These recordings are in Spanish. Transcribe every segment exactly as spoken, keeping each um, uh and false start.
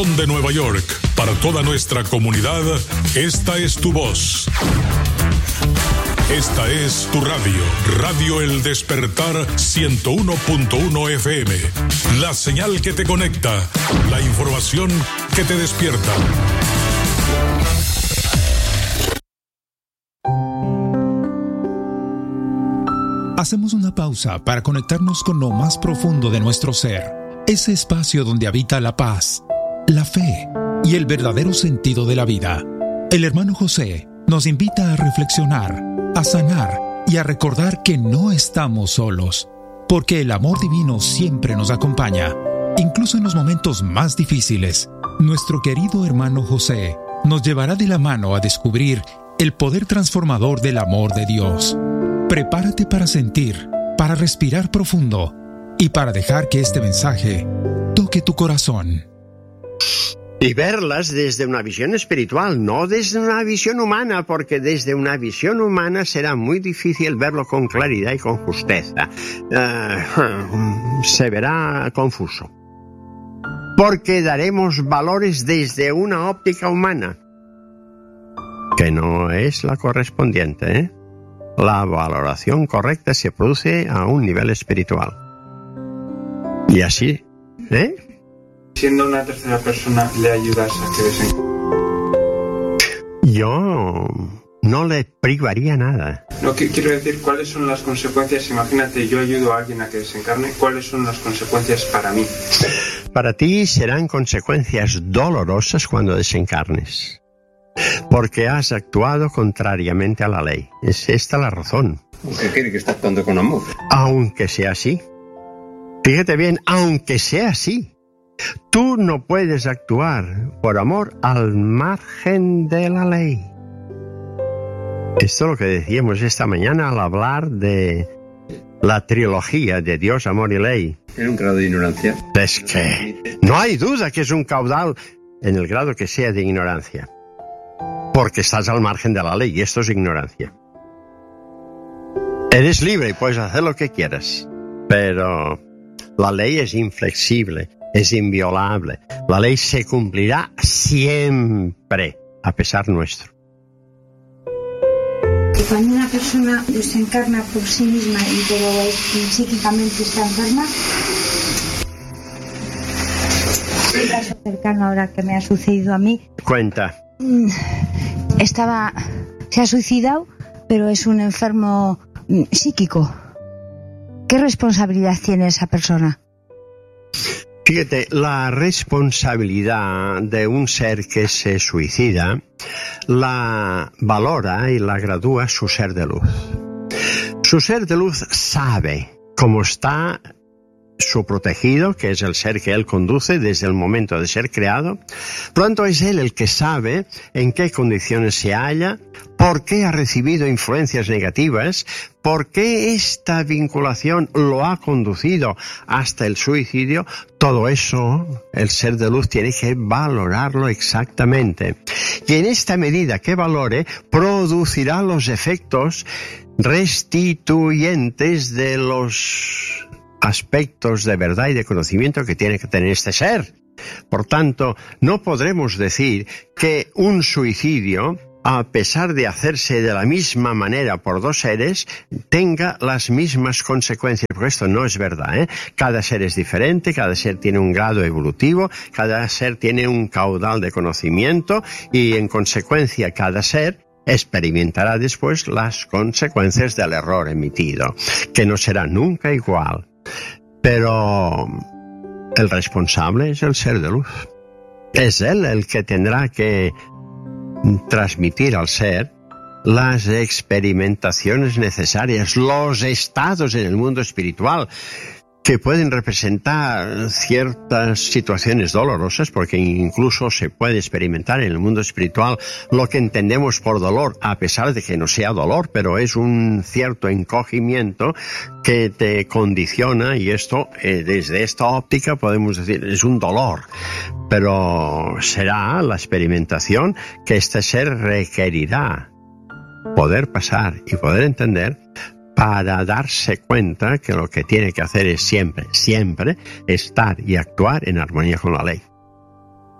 De Nueva York, para toda nuestra comunidad, esta es tu voz. Esta es tu radio, Radio El Despertar ciento uno punto uno F M. La señal que te conecta, la información que te despierta. Hacemos una pausa para conectarnos con lo más profundo de nuestro ser, ese espacio donde habita la paz, la fe y el verdadero sentido de la vida. El hermano José nos invita a reflexionar, a sanar y a recordar que no estamos solos, porque el amor divino siempre nos acompaña, incluso en los momentos más difíciles. Nuestro querido hermano José nos llevará de la mano a descubrir el poder transformador del amor de Dios. Prepárate para sentir, para respirar profundo y para dejar que este mensaje toque tu corazón. Y verlas desde una visión espiritual, no desde una visión humana, porque desde una visión humana será muy difícil verlo con claridad y con justeza. Uh, se verá confuso. Porque daremos valores desde una óptica humana, que no es la correspondiente, ¿eh? La valoración correcta se produce a un nivel espiritual. Y así, ¿eh? Siendo una tercera persona, ¿le ayudas a que desencarne? Yo no le privaría nada. No, que, quiero decir, ¿cuáles son las consecuencias? Imagínate, yo ayudo a alguien a que desencarne, ¿cuáles son las consecuencias para mí? Para ti serán consecuencias dolorosas cuando desencarnes, porque has actuado contrariamente a la ley. Es esta la razón. Usted quiere que está actuando con amor. Aunque sea así. Fíjate bien, aunque sea así. Tú no puedes actuar por amor al margen de la ley. Esto es lo que decíamos esta mañana al hablar de la trilogía de Dios, amor y ley. ¿En un grado de ignorancia? Es que no hay duda que es un caudal en el grado que sea de ignorancia. Porque estás al margen de la ley y esto es ignorancia. Eres libre y puedes hacer lo que quieras, pero la ley es inflexible. Es inviolable. La ley se cumplirá siempre, a pesar nuestro. Que cuando una persona desencarna por sí misma y pero psíquicamente está enferma, un caso cercano ahora que me ha sucedido a mí. Cuenta. Estaba, se ha suicidado, pero es un enfermo psíquico. ¿Qué responsabilidad tiene esa persona? Fíjate, la responsabilidad de un ser que se suicida la valora y la gradúa su ser de luz. Su ser de luz sabe cómo está su protegido, que es el ser que él conduce desde el momento de ser creado. Por lo tanto, es él el que sabe en qué condiciones se halla, por qué ha recibido influencias negativas, por qué esta vinculación lo ha conducido hasta el suicidio. Todo eso, el ser de luz tiene que valorarlo exactamente. Y en esta medida que valore, producirá los efectos restituyentes de los aspectos de verdad y de conocimiento que tiene que tener este ser. Por tanto, no podremos decir que un suicidio, a pesar de hacerse de la misma manera por dos seres, tenga las mismas consecuencias, porque esto no es verdad, ¿eh? Cada ser es diferente, cada ser tiene un grado evolutivo, cada ser tiene un caudal de conocimiento y, en consecuencia, cada ser experimentará después las consecuencias del error emitido, que no será nunca igual. Pero el responsable es el ser de luz. Es él el que tendrá que transmitir al ser las experimentaciones necesarias, los estados en el mundo espiritual que pueden representar ciertas situaciones dolorosas, porque incluso se puede experimentar en el mundo espiritual lo que entendemos por dolor, a pesar de que no sea dolor, pero es un cierto encogimiento que te condiciona, y esto, eh, desde esta óptica podemos decir, es un dolor, pero será la experimentación que este ser requerirá poder pasar y poder entender, para darse cuenta que lo que tiene que hacer es siempre, siempre estar y actuar en armonía con la ley.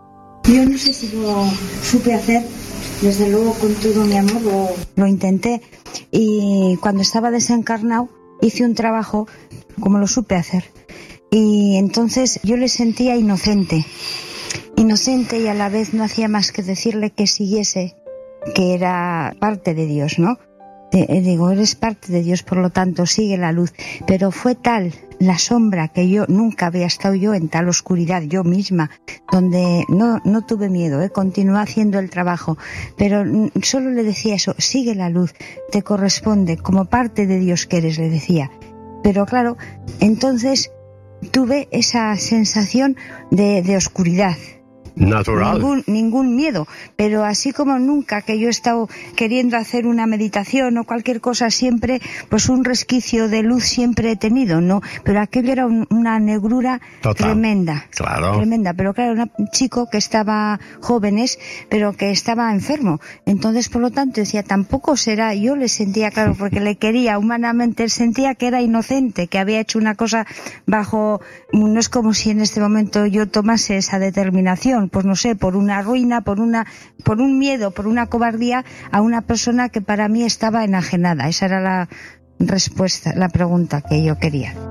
Yo no sé si lo supe hacer, desde luego con todo mi amor lo, lo intenté, y cuando estaba desencarnado hice un trabajo como lo supe hacer, y entonces yo le sentía inocente, inocente y a la vez no hacía más que decirle que siguiese, que era parte de Dios, ¿no? Te, digo, eres parte de Dios, por lo tanto sigue la luz. Pero fue tal la sombra que yo nunca había estado yo en tal oscuridad, yo misma, donde no, no tuve miedo, ¿eh? Continué haciendo el trabajo, pero solo le decía eso, sigue la luz, te corresponde, como parte de Dios que eres, le decía. Pero claro, entonces tuve esa sensación de, de oscuridad. Natural. Ningún, ningún miedo, pero así como nunca que yo he estado queriendo hacer una meditación o cualquier cosa, siempre, pues un resquicio de luz siempre he tenido, ¿no? Pero aquello era un, una negrura Total. tremenda. Claro. Tremenda, pero claro, era un chico que estaba jóvenes, pero que estaba enfermo. Entonces, por lo tanto, decía, tampoco será, yo le sentía, claro, porque le quería humanamente, él sentía que era inocente, que había hecho una cosa bajo, no es como si en este momento yo tomase esa determinación, pues no sé, por una ruina, por una, por un miedo, por una cobardía a una persona que para mí estaba enajenada. Esa era la respuesta, la pregunta que yo quería.